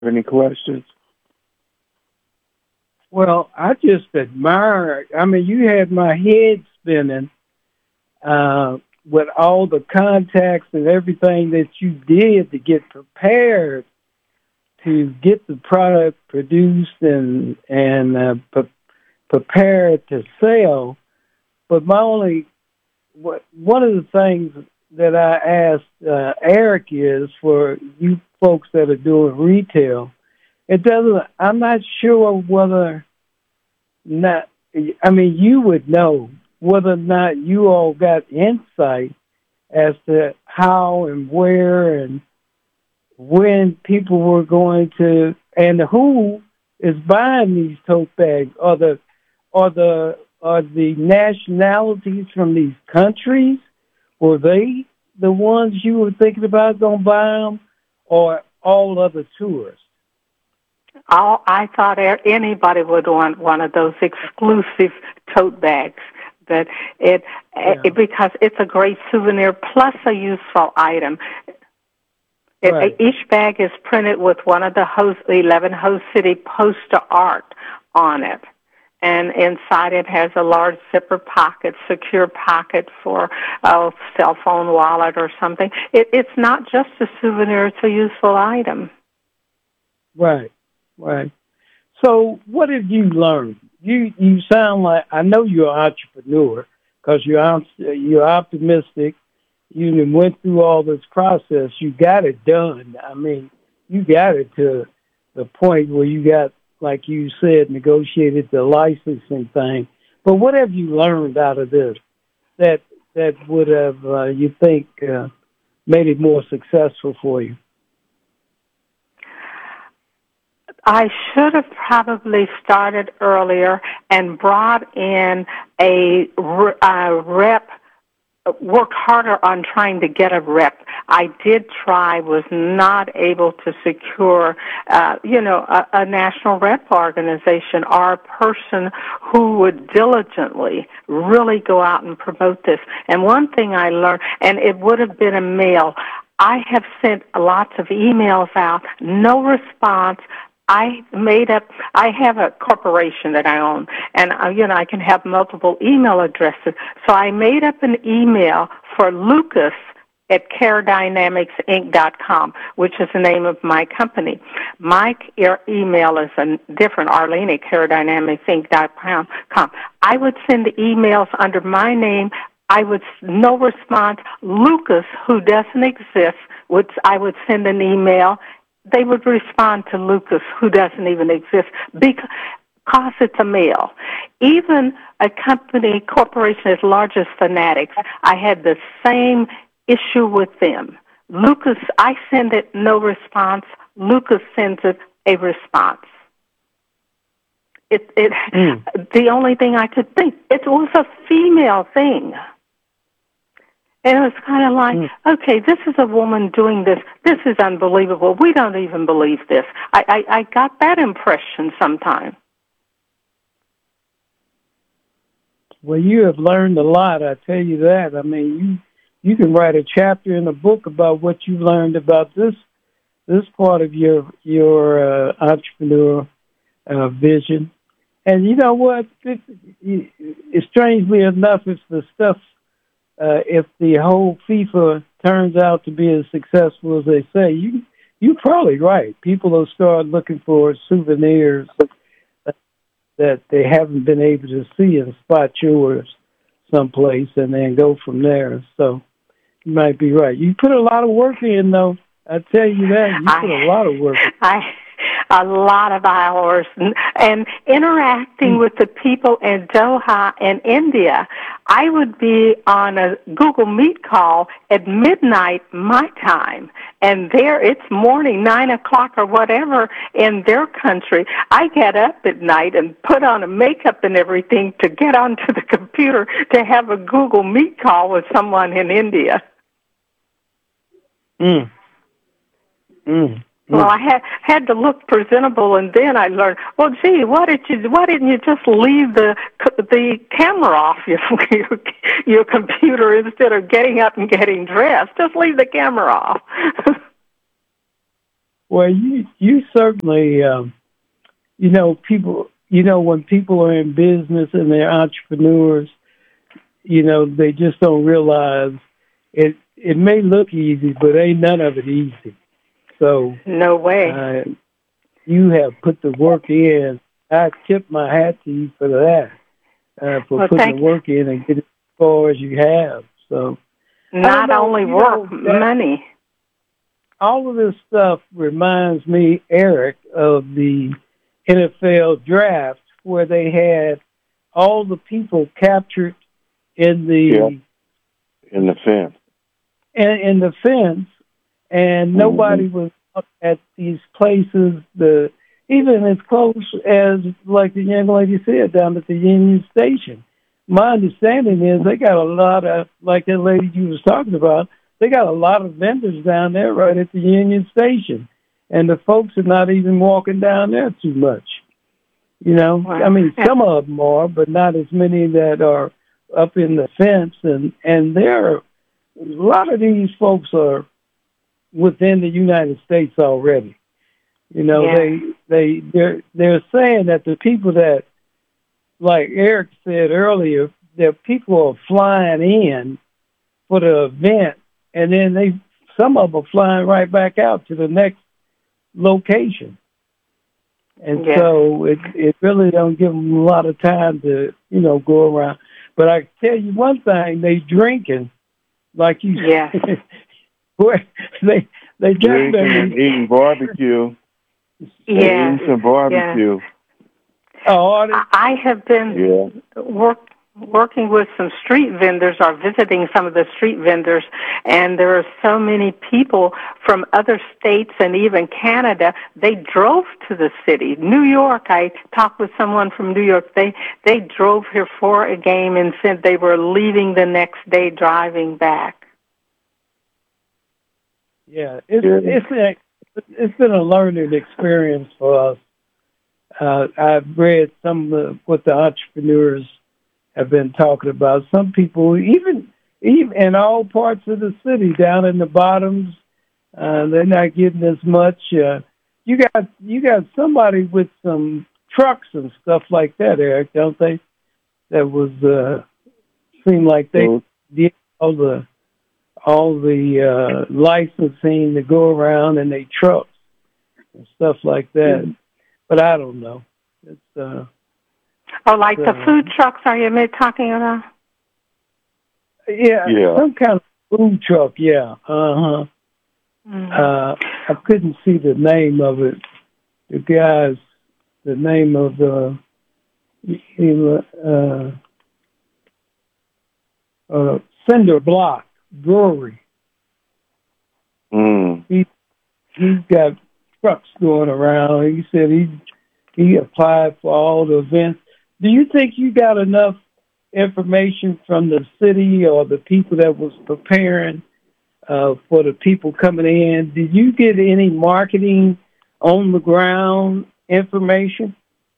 Any questions? Well, I just admire. I mean, you had my head spinning with all the contacts and everything that you did to get prepared to get the product produced and prepared to sell. But one of the things that I asked Eric is for you folks that are doing retail. It doesn't. I'm not sure whether not. I mean, you would know whether or not you all got insight as to how and where and when people were going to and who is buying these tote bags. Are the nationalities from these countries? Were they the ones you were thinking about going to buy them, or all other tourists? I thought anybody would want one of those exclusive tote bags. That because it's a great souvenir plus a useful item. Right. Each bag is printed with one of the 11 host city poster art on it. And inside it has a large zipper pocket, secure pocket for a cell phone wallet or something. It's not just a souvenir, it's a useful item. Right. So what have you learned? You sound like, I know you're an entrepreneur because you're optimistic. You went through all this process. You got it done. I mean, you got it to the point where you got, like you said, negotiated the licensing thing. But what have you learned out of this that would have, you think, made it more successful for you? I should have probably started earlier and brought in a rep, worked harder on trying to get a rep. I did try, was not able to secure, a national rep organization or a person who would diligently really go out and promote this. And one thing I learned, and it would have been a mail, I have sent lots of emails out, no response. I have a corporation that I own, and, I can have multiple email addresses. So I made up an email for Lucas at CareDynamicsInc.com, which is the name of my company. My email is different, Arlene at CareDynamicsInc.com. I would send the emails under my name. No response. Lucas, who doesn't exist, I would send an email. They would respond to Lucas, who doesn't even exist, because it's a mail. Even a corporation as large as Fanatics, I had the same issue with them. Lucas, I send it, no response. Lucas sends it, a response. The only thing I could think, it was a female thing. And it was kind of like, okay, this is a woman doing this. This is unbelievable. We don't even believe this. I got that impression sometime. Well, you have learned a lot, I tell you that. I mean, you can write a chapter in a book about what you learned about this part of your entrepreneur vision. And you know what? Strangely enough, it's the stuff. If the whole FIFA turns out to be as successful as they say, you're probably right. People will start looking for souvenirs that they haven't been able to see and spot yours someplace and then go from there. So you might be right. You put a lot of work in, though. I tell you that. You put a lot of work in. A lot of hours and interacting with the people in Doha and India. I would be on a Google Meet call at midnight my time, and there it's morning, 9 o'clock or whatever in their country. I get up at night and put on a makeup and everything to get onto the computer to have a Google Meet call with someone in India. Well, I had to look presentable, and then I learned. Well, gee, why didn't you just leave the camera off your computer instead of getting up and getting dressed? Just leave the camera off. Well, you certainly, people, when people are in business and they're entrepreneurs, they just don't realize it. It may look easy, but ain't none of it easy. So, No way. You have put the work in. I tip my hat to you for that, for putting the work in and getting as far as you have. So, not only work, money. All of this stuff reminds me, Eric, of the NFL draft where they had all the people captured in the fence. In the fence, and nobody was up at these places. Even as close as, like the young lady said, down at the Union Station. My understanding is they got a lot of, like that lady you was talking about, they got a lot of vendors down there right at the Union Station. And the folks are not even walking down there too much. Wow. I mean, some of them are, but not as many that are up in the fence. And there are, a lot of these folks are within the United States already. They're saying that the people that, like Eric said earlier, that people are flying in for the event, and then some of them are flying right back out to the next location. And so it really don't give them a lot of time to, go around. But I tell you one thing, they drinking, like you said. They drinking and eating barbecue. Yeah. Eating some barbecue. Yeah. Oh, I have been working with some street vendors or visiting some of the street vendors, and there are so many people from other states and even Canada. They drove to the city. New York, I talked with someone from New York. They drove here for a game and said they were leaving the next day driving back. Yeah, it's been a learning experience for us. I've read some of what the entrepreneurs have been talking about. Some people, even in all parts of the city, down in the bottoms, they're not getting as much. You got somebody with some trucks and stuff like that, Eric, don't they? That was seemed like they did all the licensing to go around in their trucks and stuff like that. Mm-hmm. But I don't know. It's like the food trucks, are you talking about? Yeah, some kind of food truck, yeah. Uh-huh. Mm-hmm. I couldn't see the name of it. The name of the Cinder Block Brewery. Mm. He's got trucks going around. He said he applied for all the events. Do you think you got enough information from the city or the people that was preparing for the people coming in? Did you get any marketing on the ground information?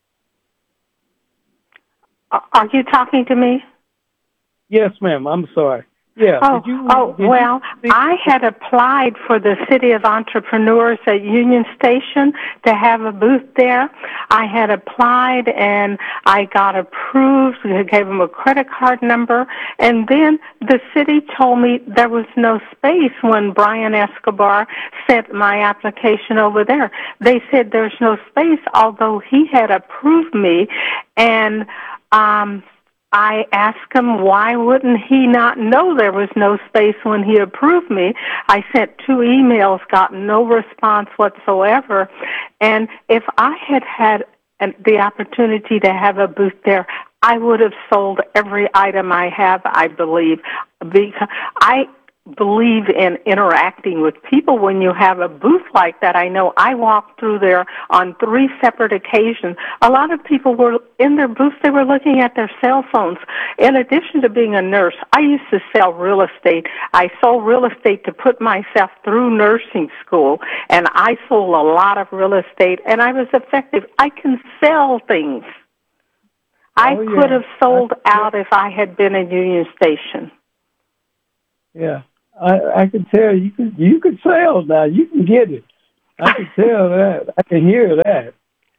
Are you talking to me? Yes, ma'am. I'm sorry. Yeah. I had applied for the City of Entrepreneurs at Union Station to have a booth there. I had applied and I got approved. I gave them a credit card number. And then the city told me there was no space when Brian Escobar sent my application over there. They said there's no space, although he had approved me. And I asked him why wouldn't he not know there was no space when he approved me. I sent 2 emails, got no response whatsoever. And if I had the opportunity to have a booth there, I would have sold every item I have, I believe. Because I believe in interacting with people when you have a booth like that. I know I walked through there on 3 separate occasions. A lot of people were in their booths. They were looking at their cell phones. In addition to being a nurse, I used to sell real estate. I sold real estate to put myself through nursing school, and I sold a lot of real estate, and I was effective. I can sell things. I could have sold out if I had been in Union Station. Yeah. I can tell you could sell now. You can get it. I can tell that. I can hear that.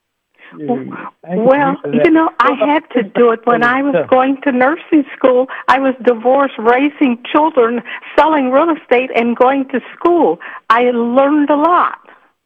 Well, I had to do it when I was going to nursing school. I was divorced, raising children, selling real estate, and going to school. I learned a lot.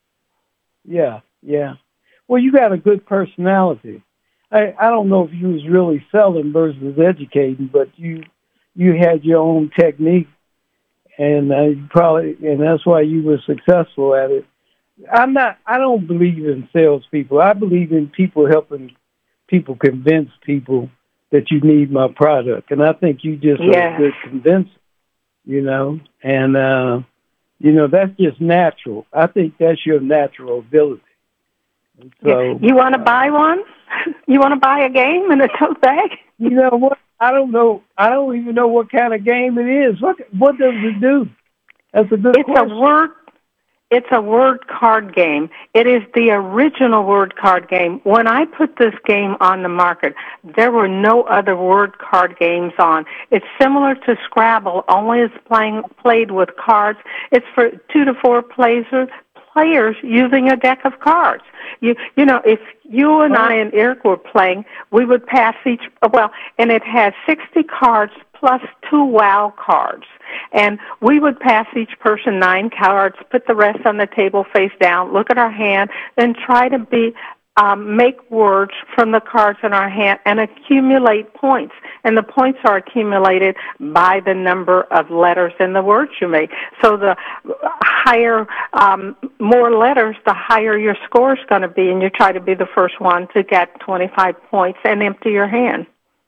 Yeah. Well, you got a good personality. I don't know if you was really selling versus educating, but you had your own technique, and and that's why you were successful at it. I don't believe in salespeople. I believe in people helping people convince people that you need my product. And I think you just are a good convincer, and, that's just natural. I think that's your natural ability. And so, you want to buy one? You want to buy a game in a tote bag? You know what? I don't know. I don't even know what kind of game it is. What does it do? That's a good question. It's a word card game. It is the original word card game. When I put this game on the market, there were no other word card games on. It's similar to Scrabble, only it's played with cards. It's for 2 to 4 players using a deck of cards. You know, if you and I and Eric were playing, we would pass and it has 60 cards plus 2 wow cards. And we would pass each person 9 cards, put the rest on the table face down, look at our hand, and try to make words from the cards in our hand and accumulate points. And the points are accumulated by the number of letters in the words you make. So the higher, more letters, the higher your score is going to be, and you try to be the first one to get 25 points and empty your hand.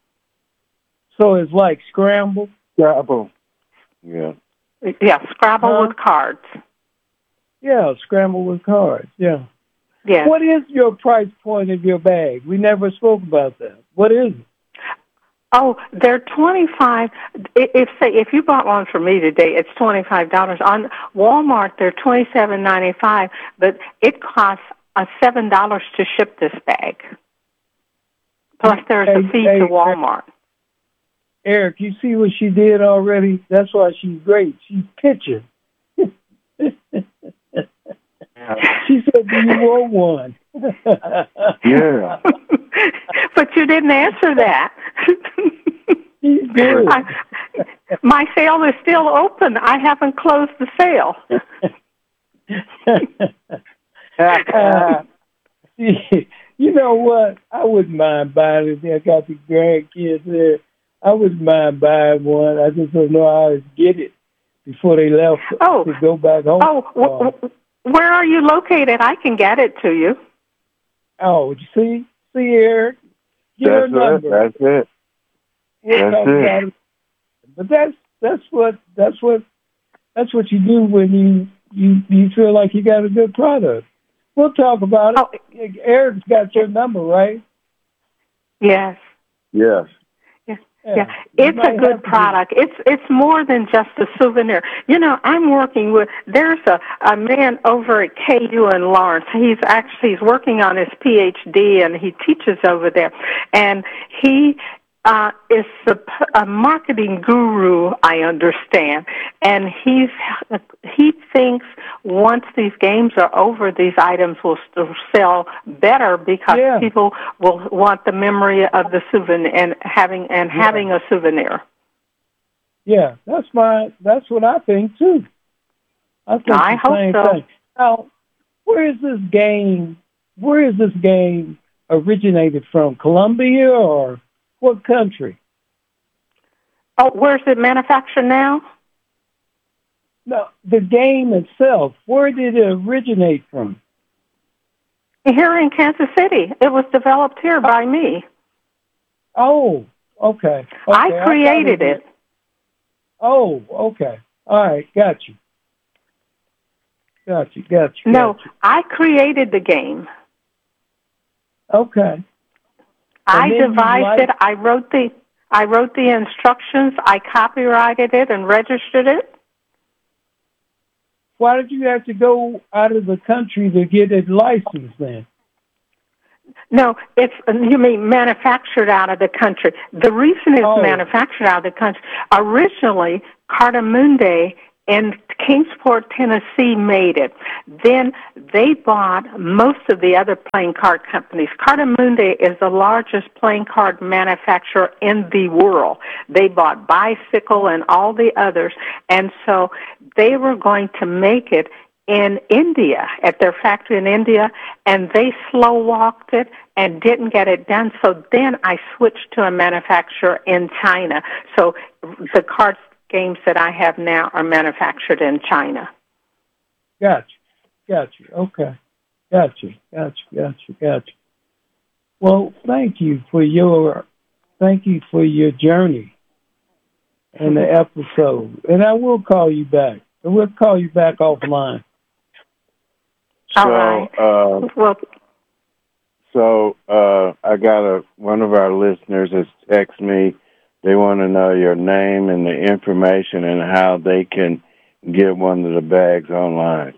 So it's like Scrabble? Scrabble. Yeah. Yeah, Scrabble with cards. Yeah, Scrabble with cards, yeah. Yeah. What is your price point of your bag? We never spoke about that. What is it? Oh, they're $25. If you bought one for me today, it's $25. On Walmart, they're $27.95, but it costs $7 to ship this bag. Plus, there's a fee to Walmart. Eric, you see what she did already? That's why she's great. She's pitching. She said, "Do you want one?" Yeah. But you didn't answer that. She's good. My sale is still open. I haven't closed the sale. You know what? I wouldn't mind buying it. I got the grandkids there. I wouldn't mind buying one. I just don't know how to get it before they left to go back home. Where are you located? I can get it to you. Oh, see, Eric? Get her number. That's it. But that's what you do when you feel like you got a good product. We'll talk about it. Eric's got your number, right? Yes. Yes. Yeah, it's a good product. It's more than just a souvenir. You know, I'm working with, there's a man over at KU in Lawrence. He's working on his PhD, and he teaches over there. And he is a marketing guru, I understand. And he thinks once these games are over, these items will still sell better because people will want the memory of the souvenir and having a souvenir. Yeah, that's what I think too. I hope so. Thing. Now, where is this game originated from? Colombia or what country? Oh, where's it manufactured now? No, the game itself. Where did it originate from? Here in Kansas City. It was developed here by me. Oh, okay. I created it. Oh, okay. All right, got you. No, I created the game. Okay. I devised it. I wrote the instructions. I copyrighted it and registered it. Why did you have to go out of the country to get it licensed then? No, you mean manufactured out of the country. The reason it's manufactured out of the country, originally Cartamundi in Kingsport, Tennessee made it. Then they bought most of the other playing card companies. Cartamundi is the largest playing card manufacturer in the world. They bought Bicycle and all the others, and so they were going to make it in India, at their factory in India, and they slow-walked it and didn't get it done. So then I switched to a manufacturer in China. So the card games that I have now are manufactured in China. Gotcha. Okay. Gotcha. Well, thank you for your journey and the episode. And I will call you back. We'll call you back offline. All right. I got one of our listeners has texted me. They want to know your name and the information and how they can get one of the bags online.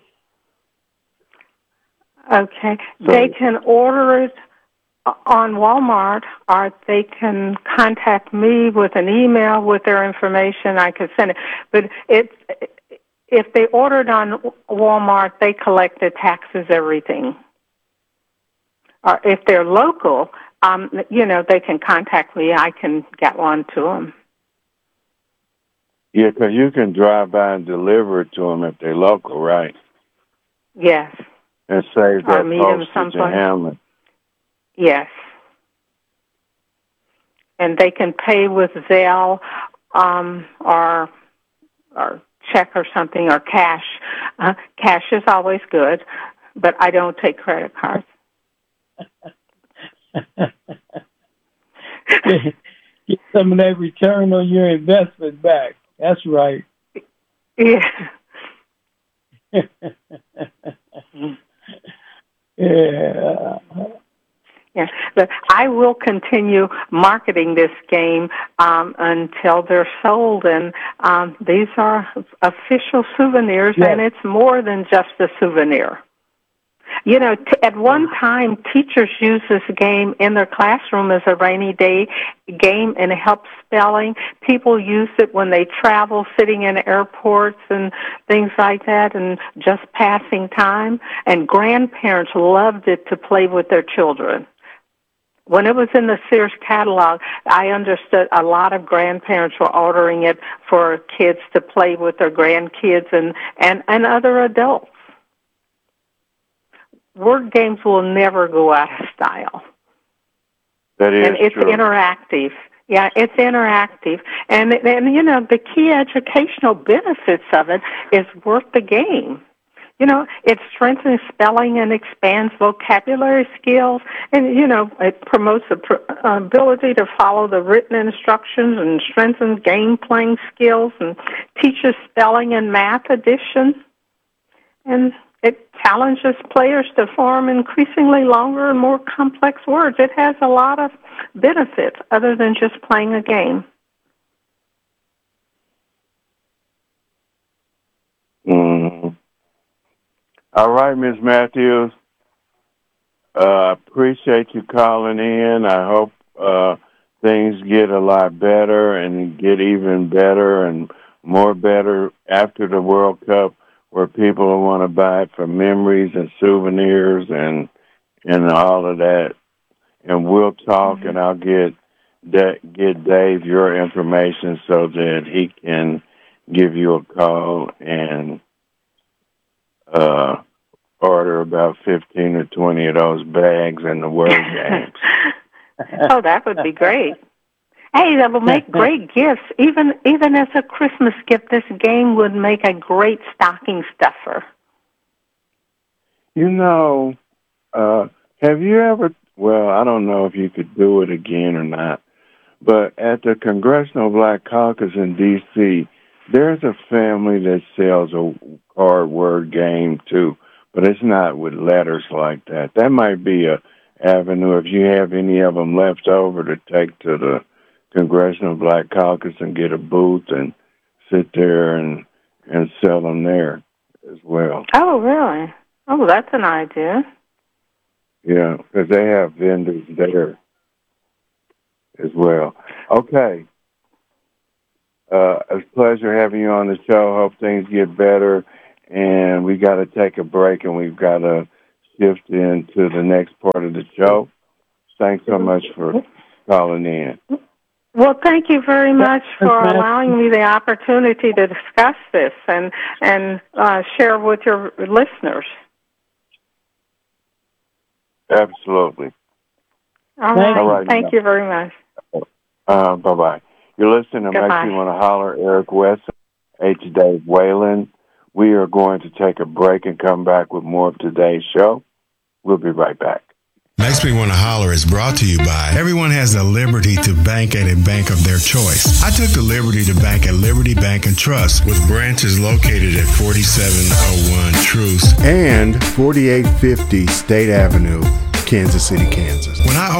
Okay. So, they can order it on Walmart, or they can contact me with an email with their information. I can send it. But if they order it on Walmart, they collect the taxes, everything. Or if they're local, they can contact me. I can get one to them. Yeah, because you can drive by and deliver it to them if they're local, right? Yes. And save that meet them postage and handling. Yes. And they can pay with Zelle or check or something, or cash. Cash is always good, but I don't take credit cards. Get some of that return on your investment back. That's right. Yeah. Yeah. Yeah, but I will continue marketing this game until they're sold, and these are official souvenirs, yes. And it's more than just a souvenir. You know, at one time, teachers used this game in their classroom as a rainy day game, and it helped spelling. People use it when they travel, sitting in airports and things like that, and just passing time. And grandparents loved it to play with their children. When it was in the Sears catalog, I understood a lot of grandparents were ordering it for kids to play with their grandkids and other adults. Word games will never go out of style. That is and it's true. Interactive. Yeah, it's interactive. And, you know, the key educational benefits of it is worth the game. You know, it strengthens spelling and expands vocabulary skills, and, you know, it promotes the ability to follow the written instructions and strengthens game-playing skills and teaches spelling and math addition. And it challenges players to form increasingly longer and more complex words. It has a lot of benefits other than just playing a game. Mm-hmm. All right, Ms. Matthews. Appreciate you calling in. I hope things get a lot better and get even better and more better after the World Cup, where people will want to buy it for memories and souvenirs and all of that. And we'll talk, and I'll get Dave your information so that he can give you a call and order about 15 or 20 of those bags and the word games. Oh, that would be great. Hey, that will make great gifts. Even as a Christmas gift, this game would make a great stocking stuffer. You know, have you ever, well, I don't know if you could do it again or not, but at the Congressional Black Caucus in D.C., there's a family that sells a card word game, too, but it's not with letters like that. That might be a avenue if you have any of them left over to take to the Congressional Black Caucus and get a booth and sit there and sell them there as well. Oh, really? Oh, that's an idea. Yeah, because they have vendors there as well. Okay. It's a pleasure having you on the show. Hope things get better. And we got to take a break, and we've got to shift into the next part of the show. Thanks so much for calling in. Well, thank you very much for allowing me the opportunity to discuss this and share with your listeners. Absolutely. All right. Thank you very much. Bye-bye. You're listening to Goodbye. Makes Me Want to Holler, Eric West, H. Dave Whalen. We are going to take a break and come back with more of today's show. We'll be right back. Makes Me Want to Holler is brought to you by everyone has the liberty to bank at a bank of their choice. I took the liberty to bank at Liberty Bank and Trust with branches located at 4701 Truce and 4850 State Avenue, Kansas City, Kansas. When I